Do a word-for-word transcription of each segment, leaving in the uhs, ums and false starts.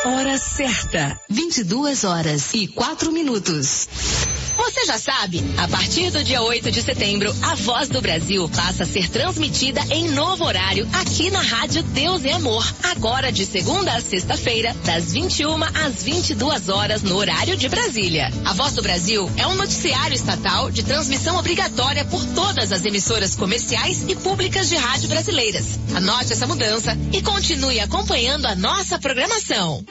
Hora certa, vinte e duas horas e quatro minutos. Você já sabe, a partir do dia oito de setembro, a Voz do Brasil passa a ser transmitida em novo horário aqui na Rádio Deus e Amor. Agora de segunda a sexta-feira, das vinte e uma às vinte e duas horas no horário de Brasília. A Voz do Brasil é um noticiário estatal de transmissão obrigatória por todas as emissoras comerciais e públicas de rádio brasileiras. Anote essa mudança e continue acompanhando a nossa programação.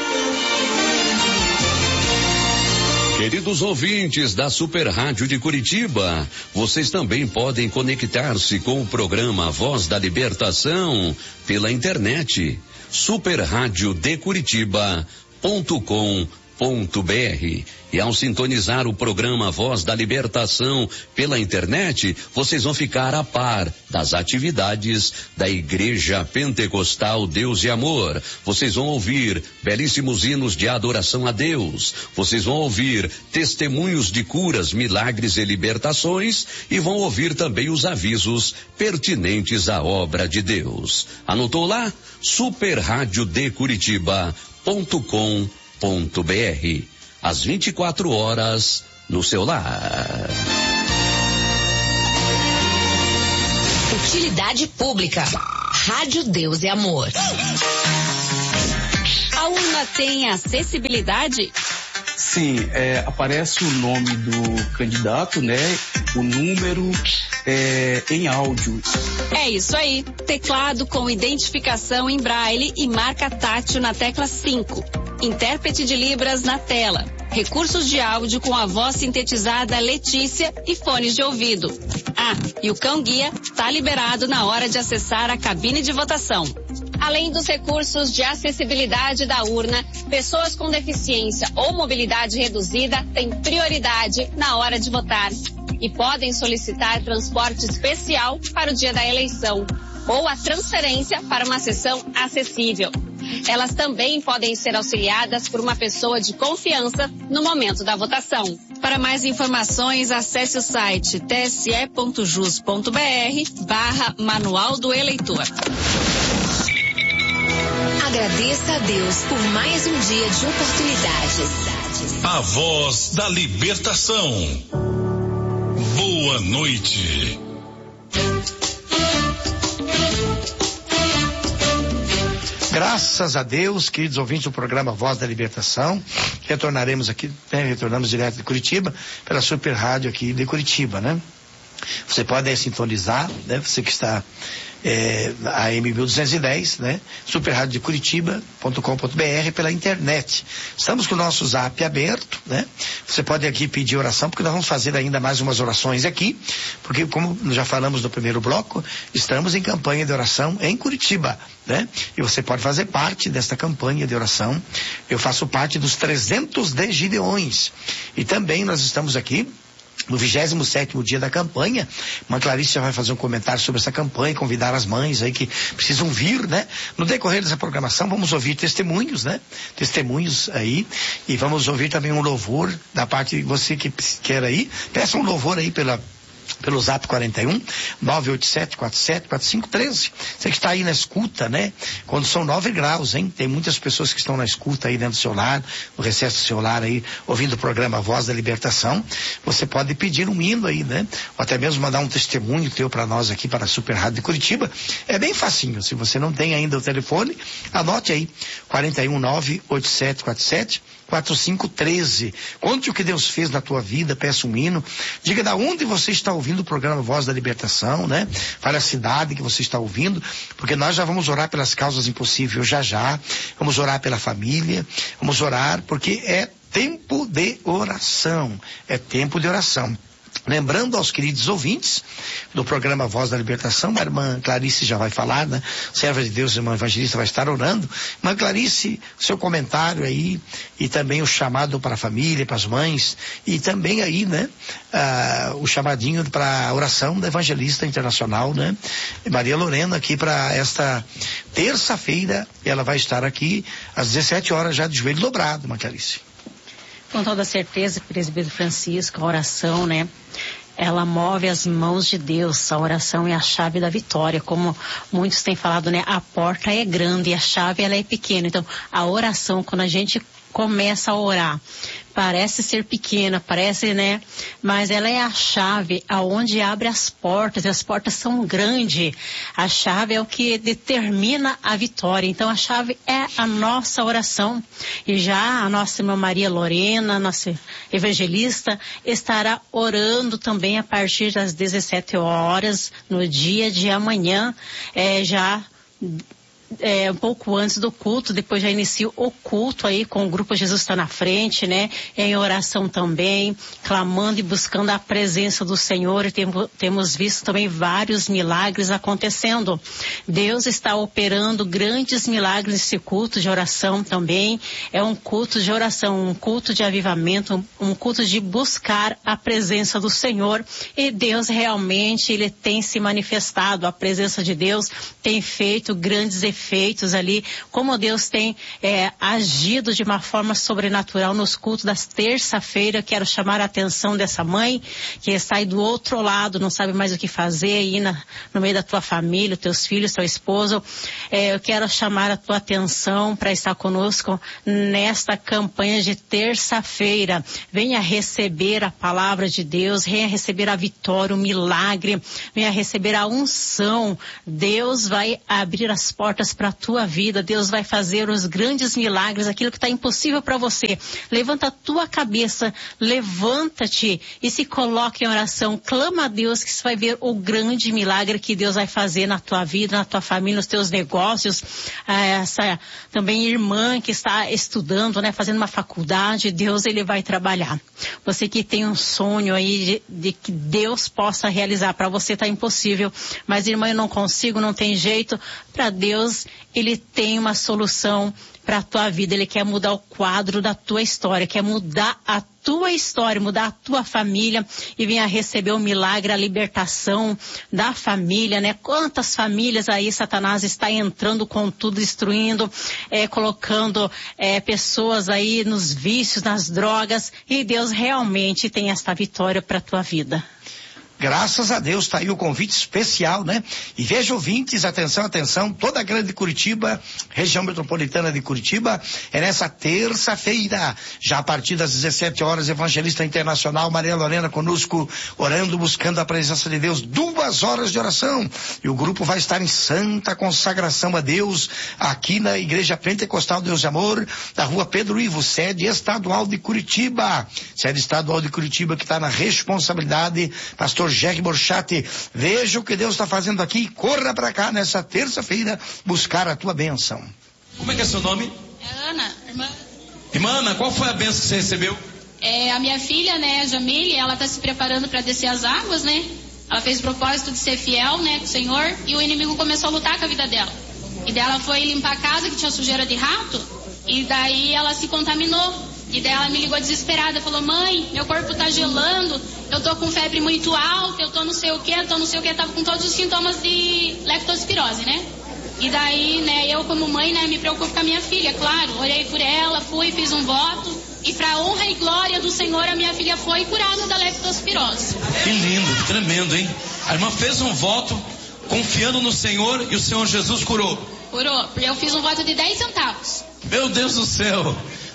Queridos ouvintes da Super Rádio de Curitiba, vocês também podem conectar-se com o programa Voz da Libertação pela internet, super rádio de curitiba ponto com ponto br. E ao sintonizar o programa Voz da Libertação pela internet, vocês vão ficar a par das atividades da Igreja Pentecostal Deus e Amor. Vocês vão ouvir belíssimos hinos de adoração a Deus. Vocês vão ouvir testemunhos de curas, milagres e libertações, e vão ouvir também os avisos pertinentes à obra de Deus. Anotou lá? super rádio de curitiba ponto com ponto br. Às vinte e quatro horas no seu lar. Utilidade pública. Rádio Deus e Amor. A urna tem acessibilidade? Sim, é, aparece o nome do candidato, né? O número é, em áudio. É isso aí. Teclado com identificação em braille e marca tátil na tecla cinco. Intérprete de Libras na tela. Recursos de áudio com a voz sintetizada Letícia e fones de ouvido. Ah, e o cão-guia está liberado na hora de acessar a cabine de votação. Além dos recursos de acessibilidade da urna, pessoas com deficiência ou mobilidade reduzida têm prioridade na hora de votar e podem solicitar transporte especial para o dia da eleição ou a transferência para uma sessão acessível. Elas também podem ser auxiliadas por uma pessoa de confiança no momento da votação. Para mais informações, acesse o site tse.jus.br barra Manual do Eleitor. Agradeça a Deus por mais um dia de oportunidades. A Voz da Libertação. Boa noite. Graças a Deus, queridos ouvintes do programa Voz da Libertação, retornaremos aqui, né, retornamos direto de Curitiba, pela Super Rádio aqui de Curitiba, né? Você pode aí sintonizar, né? Você que está é, a M mil duzentos e dez, né? super rádio de curitiba ponto com ponto br pela internet. Estamos com o nosso zap aberto, né? Você pode aqui pedir oração, porque nós vamos fazer ainda mais umas orações aqui, porque como já falamos no primeiro bloco, estamos em campanha de oração em Curitiba, né? E você pode fazer parte desta campanha de oração. Eu faço parte dos trezentos de Gideões. E também nós estamos aqui no vigésimo sétimo dia da campanha. Uma Clarice já vai fazer um comentário sobre essa campanha, convidar as mães aí que precisam vir, né? No decorrer dessa programação vamos ouvir testemunhos, né? Testemunhos aí, e vamos ouvir também um louvor da parte de você que quer aí. Peça um louvor aí pela pelo zap quarenta e um, nove oito sete, quatro sete, quatro cinco um três. Você que está aí na escuta, né? Quando são nove graus, hein? Tem muitas pessoas que estão na escuta aí dentro do seu lar, no recesso do seu lar aí, ouvindo o programa Voz da Libertação. Você pode pedir um hino aí, né? Ou até mesmo mandar um testemunho teu para nós aqui, para a Super Rádio de Curitiba. É bem facinho. Se você não tem ainda o telefone, anote aí, quarenta e um, nove oito sete quatro sete, quatro cinco um três. Conte o que Deus fez na tua vida, peça um hino. Diga da onde você está ouvindo o programa Voz da Libertação, né? Fale a cidade que você está ouvindo, porque nós já vamos orar pelas causas impossíveis já já. Vamos orar pela família, vamos orar porque é tempo de oração. É tempo de oração. Lembrando aos queridos ouvintes do programa Voz da Libertação, a irmã Clarice já vai falar, né? Serva de Deus, irmã evangelista, vai estar orando. Irmã Clarice, seu comentário aí, e também o chamado para a família, para as mães, e também aí, né? Ah, o chamadinho para a oração da evangelista internacional, né? Maria Lorena, aqui para esta terça-feira, ela vai estar aqui às dezessete horas já de joelho dobrado, irmã Clarice. Com toda certeza, presbítero Francisco, a oração, né? ela move as mãos de Deus. A oração é a chave da vitória, como muitos têm falado, né? A porta é grande e a chave ela é pequena. Então, a oração, quando a gente começa a orar, parece ser pequena, parece, né? Mas ela é a chave aonde abre as portas, e as portas são grandes. A chave é o que determina a vitória. Então a chave é a nossa oração. E já a nossa irmã Maria Lorena, nossa evangelista, estará orando também a partir das dezessete horas no dia de amanhã, é, já É, um pouco antes do culto. Depois já inicia o culto aí com o grupo Jesus está na frente, né? Em oração também, clamando e buscando a presença do Senhor, e tem, temos visto também vários milagres acontecendo. Deus está operando grandes milagres nesse culto de oração também. É um culto de oração, um culto de avivamento, um culto de buscar a presença do Senhor, e Deus realmente, ele tem se manifestado. A presença de Deus tem feito grandes efeitos feitos ali, como Deus tem é, agido de uma forma sobrenatural nos cultos das terça-feira. Quero chamar a atenção dessa mãe que está aí do outro lado, não sabe mais o que fazer aí na, no meio da tua família, teus filhos, teu esposo. É, eu quero chamar a tua atenção para estar conosco nesta campanha de terça-feira. Venha receber a palavra de Deus, venha receber a vitória, o milagre, venha receber a unção. Deus vai abrir as portas para a tua vida. Deus vai fazer os grandes milagres, aquilo que está impossível para você. Levanta a tua cabeça, levanta-te e se coloque em oração. Clama a Deus que você vai ver o grande milagre que Deus vai fazer na tua vida, na tua família, nos teus negócios. Ah, essa também irmã que está estudando, né, fazendo uma faculdade, Deus, ele vai trabalhar. Você que tem um sonho aí de, de que Deus possa realizar, para você está impossível, mas irmã, eu não consigo, não tem jeito. Para Deus, ele tem uma solução para a tua vida. Ele quer mudar o quadro da tua história, quer mudar a tua história, mudar a tua família, e venha receber o milagre, a libertação da família, né? Quantas famílias aí Satanás está entrando com tudo, destruindo, é, colocando é, pessoas aí nos vícios, nas drogas, e Deus realmente tem esta vitória para a tua vida. Graças a Deus, está aí o convite especial, né? E veja, ouvintes, atenção, atenção, toda a grande Curitiba, região metropolitana de Curitiba, é nessa terça-feira, já a partir das dezessete horas, Evangelista Internacional Maria Lorena conosco, orando, buscando a presença de Deus, duas horas de oração, e o grupo vai estar em santa consagração a Deus, aqui na Igreja Pentecostal Deus de Amor, da rua Pedro Ivo, sede estadual de Curitiba, sede estadual de Curitiba, que está na responsabilidade, pastor Jerry Borchatti. Veja o que Deus está fazendo aqui e corra para cá nessa terça-feira buscar a tua bênção. Como é que é seu nome? É Ana, irmã. Irmã Ana, qual foi a bênção que você recebeu? É a minha filha, né, a Jamile, ela está se preparando para descer as águas, né? Ela fez o propósito de ser fiel, né, com o Senhor, e o inimigo começou a lutar com a vida dela. E daí ela foi limpar a casa que tinha sujeira de rato, e daí ela se contaminou. E daí ela me ligou desesperada, falou: mãe, meu corpo tá gelando, eu tô com febre muito alta, eu tô não sei o que, eu tô não sei o que, tava com todos os sintomas de leptospirose, né? E daí, né, eu como mãe, né, me preocupo com a minha filha, claro, orei por ela, fui, fiz um voto, e pra honra e glória do Senhor, a minha filha foi curada da leptospirose. Que lindo, tremendo, hein? A irmã fez um voto, confiando no Senhor, e o Senhor Jesus curou. Curou, porque eu fiz um voto de dez centavos. Meu Deus do céu!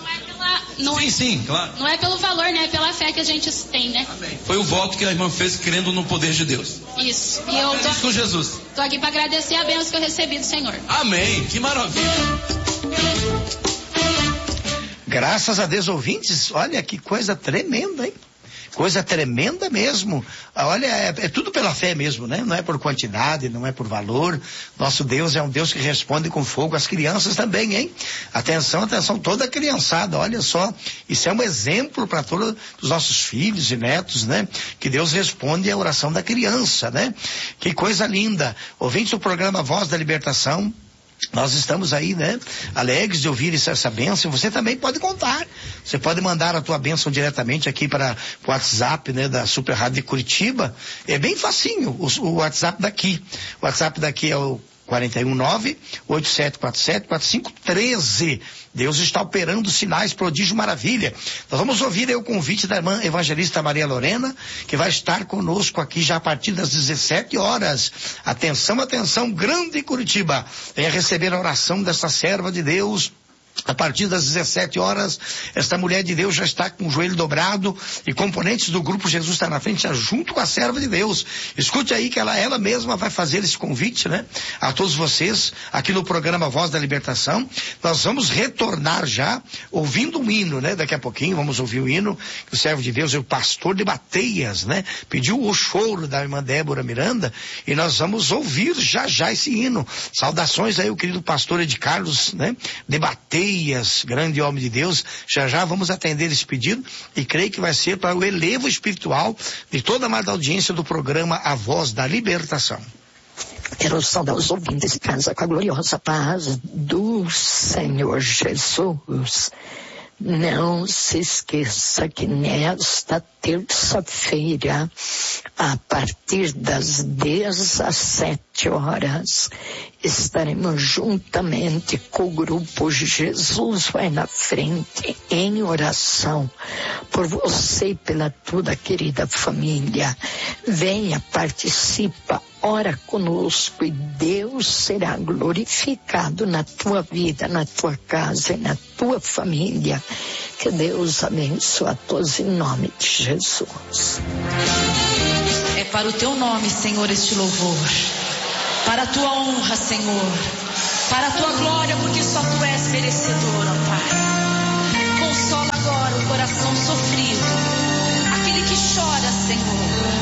Não sim, é, sim, claro. Não é pelo valor, né? É pela fé que a gente tem, né? Amém. Foi o voto que a irmã fez crendo no poder de Deus. Isso. E eu tô, com Jesus. Tô aqui para agradecer a bênção que eu recebi do Senhor. Amém. Que maravilha. Graças a Deus, ouvintes, olha que coisa tremenda, hein? Coisa tremenda mesmo. Olha, é, é tudo pela fé mesmo, né? Não é por quantidade, não é por valor. Nosso Deus é um Deus que responde com fogo. As crianças também, hein? Atenção, atenção, toda a criançada, olha só. Isso é um exemplo para todos os nossos filhos e netos, né? Que Deus responde à oração da criança, né? Que coisa linda. Ouvintes do programa Voz da Libertação, nós estamos aí, né, alegres de ouvir essa, essa bênção. Você também pode contar. Você pode mandar a tua bênção diretamente aqui para o WhatsApp, né, da Super Rádio de Curitiba. É bem facinho, o, o WhatsApp daqui. O WhatsApp daqui é o quatro um nove, oito sete quatro sete, quatro cinco um três. Deus está operando sinais, prodígio, maravilha. Nós vamos ouvir aí o convite da irmã evangelista Maria Lorena, que vai estar conosco aqui já a partir das dezessete horas. Atenção, atenção, Grande Curitiba. Venha receber a oração dessa serva de Deus. A partir das dezessete horas, esta mulher de Deus já está com o joelho dobrado e componentes do grupo Jesus está na frente, já junto com a serva de Deus. Escute aí que ela, ela mesma vai fazer esse convite, né? A todos vocês, aqui no programa Voz da Libertação. Nós vamos retornar já, ouvindo um hino, né? Daqui a pouquinho vamos ouvir o hino, que o servo de Deus é o pastor de Bateias, né? Pediu o choro da irmã Débora Miranda e nós vamos ouvir já já esse hino. Saudações aí o querido pastor Ed Carlos, né? De Bateias, grande homem de Deus. Já já vamos atender esse pedido e creio que vai ser para o elevo espiritual de toda a amada audiência do programa A Voz da Libertação. Quero saudar os ouvintes de casa com a gloriosa paz do Senhor Jesus. Não se esqueça que nesta terça-feira, a partir das dezessete horas, estaremos juntamente com o grupo Jesus Vai na Frente em oração por você e pela toda querida família. Venha, participa, ora conosco e Deus será glorificado na tua vida, na tua casa e na tua família. Que Deus abençoe a todos em nome de Jesus. É para o teu nome, Senhor, este louvor. Para a tua honra, Senhor. Para a tua glória, porque só tu és merecedor, ó Pai. Consola agora o coração sofrido, aquele que chora, Senhor.